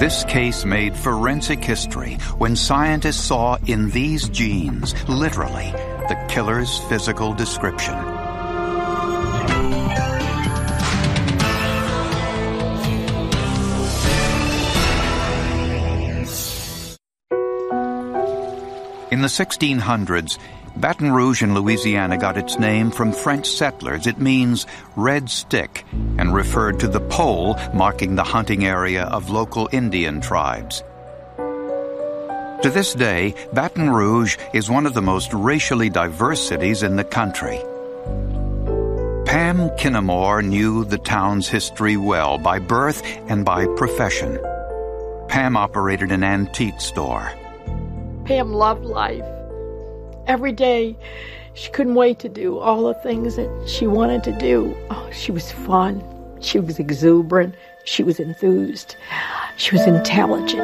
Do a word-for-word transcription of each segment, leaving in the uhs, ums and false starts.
This case made forensic history when scientists saw in these genes, literally, the killer's physical description. In the sixteen hundreds, Baton Rouge in Louisiana got its name from French settlers. It means red stick and referred to the pole marking the hunting area of local Indian tribes. To this day, Baton Rouge is one of the most racially diverse cities in the country. Pam Kinnamore knew the town's history well, by birth and by profession. Pam operated an antique store. Pam loved life. Every day, she couldn't wait to do all the things that she wanted to do. Oh, she was fun. She was exuberant. She was enthused. She was intelligent.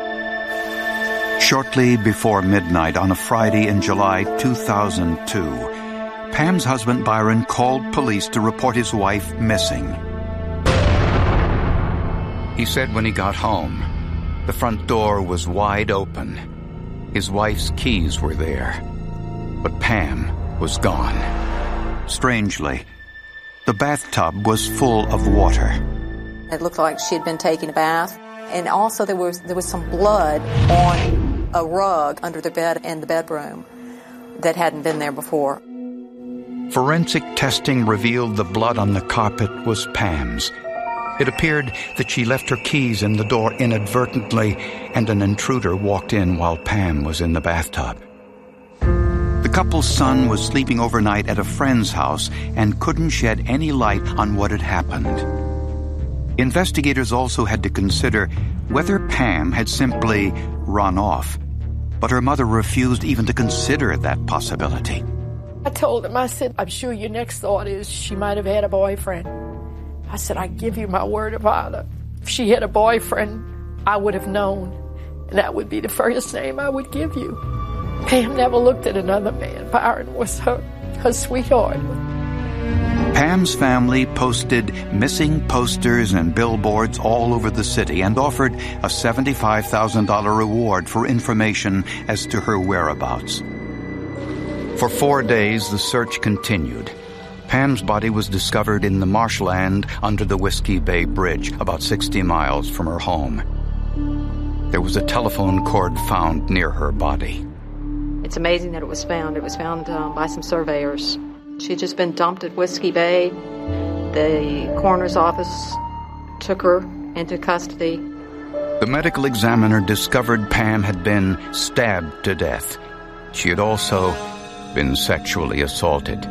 Shortly before midnight on a Friday in July two thousand two, Pam's husband Byron called police to report his wife missing. He said when he got home, the front door was wide open. His wife's keys were there, but Pam was gone. Strangely, the bathtub was full of water. It looked like she had been taking a bath, and also there was there was some blood on a rug under the bed in the bedroom that hadn't been there before. Forensic testing revealed the blood on the carpet was Pam's. It appeared that she left her keys in the door inadvertently, and an intruder walked in while Pam was in the bathtub. The couple's son was sleeping overnight at a friend's house and couldn't shed any light on what had happened. Investigators also had to consider whether Pam had simply run off, but her mother refused even to consider that possibility. I told him, I said, I'm sure your next thought is she might have had a boyfriend. I said, I give you my word of honor. If she had a boyfriend, I would have known, and that would be the first name I would give you. Pam never looked at another man. Byron was her, her sweetheart. Pam's family posted missing posters and billboards all over the city and offered a seventy-five thousand dollars reward for information as to her whereabouts. For four days, the search continued. Pam's body was discovered in the marshland under the Whiskey Bay Bridge, about sixty miles from her home. There was a telephone cord found near her body. It's amazing that it was found. It was found um, by some surveyors. She had just been dumped at Whiskey Bay. The coroner's office took her into custody. The medical examiner discovered Pam had been stabbed to death. She had also been sexually assaulted.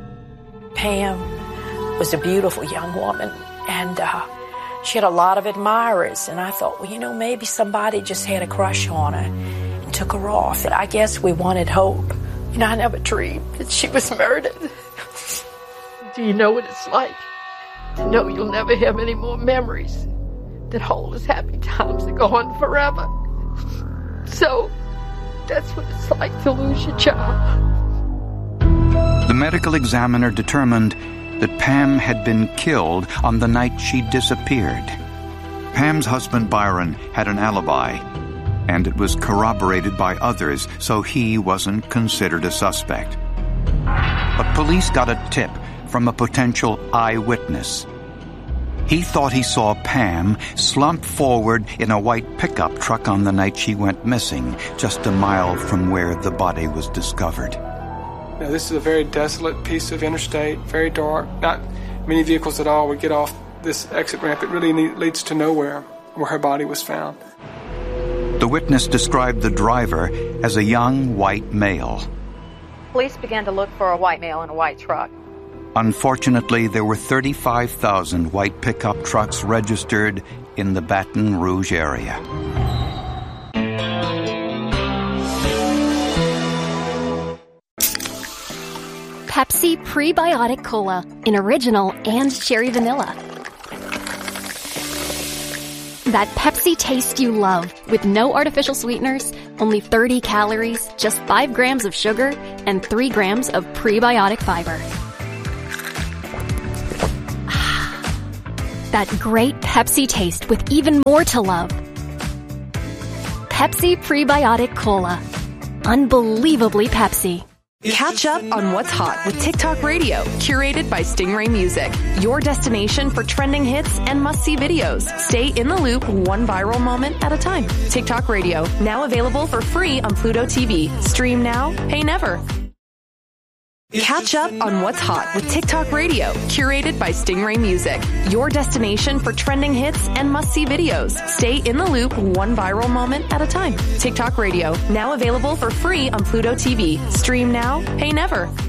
Pam was a beautiful young woman, and uh, she had a lot of admirers. And I thought, well, you know, maybe somebody just had a crush on her and took her off. And I guess we wanted hope. You know, I never dreamed that she was murdered. Do you know what it's like to know you'll never have any more memories that hold as happy times are gone forever? So that's what it's like to lose your child. The medical examiner determined that Pam had been killed on the night she disappeared. Pam's husband Byron had an alibi, and it was corroborated by others, so he wasn't considered a suspect. But police got a tip from a potential eyewitness. He thought he saw Pam slump forward in a white pickup truck on the night she went missing, just a mile from where the body was discovered. Now, this is a very desolate piece of interstate, very dark. Not many vehicles at all would get off this exit ramp. It really leads to nowhere where her body was found. The witness described the driver as a young white male. Police began to look for a white male in a white truck. Unfortunately, there were thirty-five thousand white pickup trucks registered in the Baton Rouge area. Pepsi Prebiotic Cola in original and cherry vanilla. That Pepsi taste you love with no artificial sweeteners, only thirty calories, just five grams of sugar, and three grams of prebiotic fiber. That great Pepsi taste with even more to love. Pepsi Prebiotic Cola. Unbelievably Pepsi. Catch up on what's hot with TikTok Radio, curated by Stingray Music. Your destination for trending hits and must-see videos. Stay in the loop one viral moment at a time. TikTok Radio, now available for free on Pluto T V. Stream now, pay never. Catch up on what's hot with TikTok Radio, curated by Stingray Music. Your destination for trending hits and must-see videos. Stay in the loop one viral moment at a time. TikTok Radio, now available for free on Pluto T V. Stream now, pay never.